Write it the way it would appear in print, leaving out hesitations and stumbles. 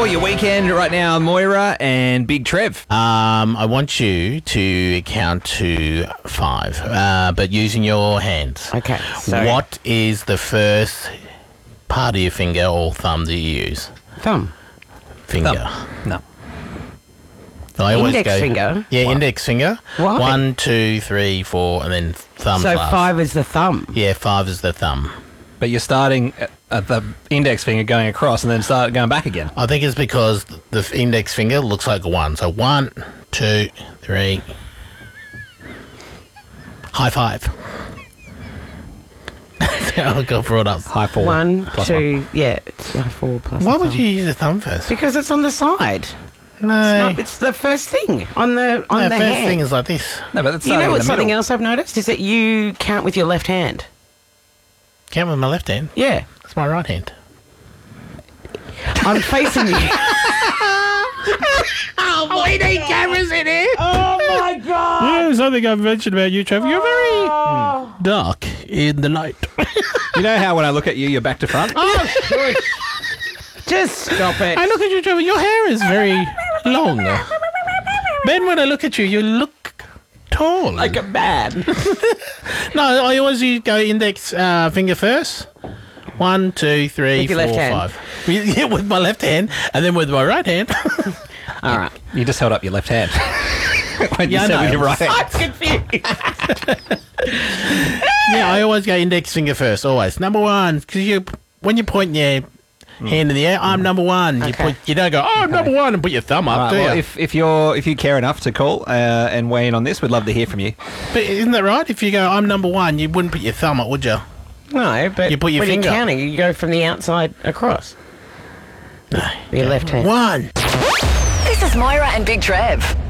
for your weekend right now, Moira and Big Trev. I want you to count to 5, but using your hands. Okay. So What is the first part of your finger or thumb that you use? thumb. Finger. No. I always Index go, finger? Yeah, index finger. Why? 1, 2, 3, 4, and then thumb. So last. 5 is the thumb. Yeah, 5 is the thumb. But you're starting at the index finger going across and then start going back again. I think it's because the index finger looks like a 1. So 1, 2, 3. High five. I got brought up. High 4. 1, plus 2, yeah, it's 4 plus Why the would thumb. you use the thumb first? Because it's on the side. No. It's the first thing on the No, the first hand. thing is like this. No, but that's You know starting in what? the Something middle. else I've noticed is that you count with your left hand. Count with my left hand. Yeah, It's my right hand. I'm facing you. Oh, we need cameras in here. Oh my god! Yeah, something I've mentioned about you, Trevor. You're very dark in the light. You know how when I look at you, you're back to front? Just stop it. I look at you, Trevor. Your hair is very long. Ben, when I look at you, you look tall. like a man. No, I always go index finger first. 1, 2, 3, With your 4, left hand? 5. Yeah, with my left hand, and then with my right hand. All right. You just held up your left hand. When you Yeah, I said know. with your right hand. I'm confused. Yeah, I always go index finger first, always. Number 1, because when you point your hand in the air, I'm number 1. Okay. You don't go, oh, I'm number 1, and put your thumb up, Right, do well, you? if you care enough to call and weigh in on this, we'd love to hear from you. But isn't that right? If you go, I'm number 1, you wouldn't put your thumb up, would you? No, but You put your when finger you're up. counting, you go from the outside across. No. Your left hand. 1. This is Moira and Big Trev.